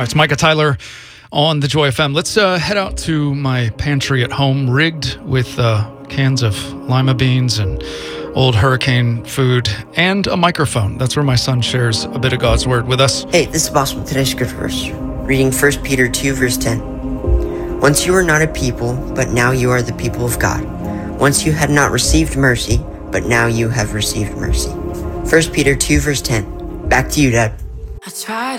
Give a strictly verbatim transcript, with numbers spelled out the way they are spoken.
right, it's Micah Tyler on the Joy F M. Let's uh, head out to my pantry at home, rigged with uh, cans of lima beans and old hurricane food and a microphone. That's where my son shares a bit of God's word with us. Hey, this is Boss with today's scripture verse. Reading First Peter two, verse ten. Once you were not a people, but now you are the people of God. Once you had not received mercy, but now you have received mercy. First Peter two, verse ten. Back to you, Dad. I tried